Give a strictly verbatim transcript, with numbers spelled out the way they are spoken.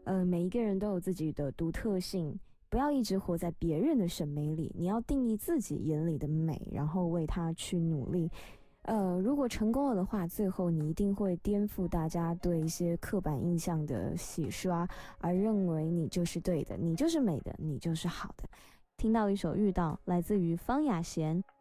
呃，每一个人都有自己的独特性，不要一直活在别人的审美里，你要定义自己眼里的美，然后为它去努力。呃，如果成功了的话，最后你一定会颠覆大家对一些刻板印象的洗刷，而认为你就是对的，你就是美的，你就是好的。听到一首《遇到》，来自于方雅贤。